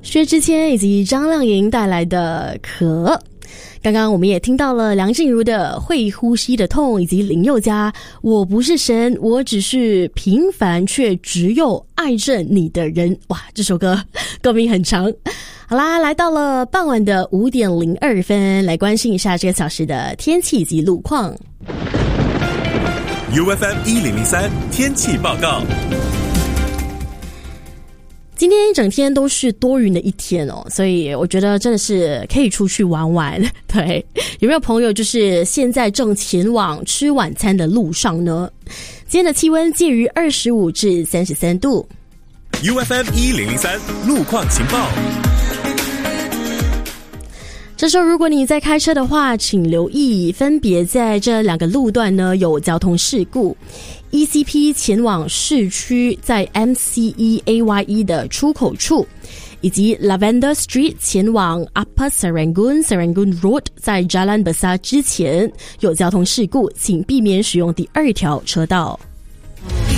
薛之谦以及张靓颖带来的可。刚刚我们也听到了梁静茹的会呼吸的痛，以及林宥嘉我不是神，我只是平凡却只有爱着你的人。哇，这首歌歌名很长。好啦，来到了傍晚的5点02分，来关心一下这个小时的天气以及路况。 UFM 1003天气报告。 今天一整天都是多云的一天哦，所以我觉得真的是可以出去玩玩。对，有没有朋友就是现在正前往吃晚餐的路上呢？今天的气温介于25至33度。 UFM 1003路况情报。 这时候如果你在开车的话，请留意分别在这2个路段呢有交通事故。ECP 前往市区在 MCE-AYE 的出口处，以及 Lavender Street 前往 Upper Serangoon Road 在 Jalan Besar 之前有交通事故，请避免使用第2条车道。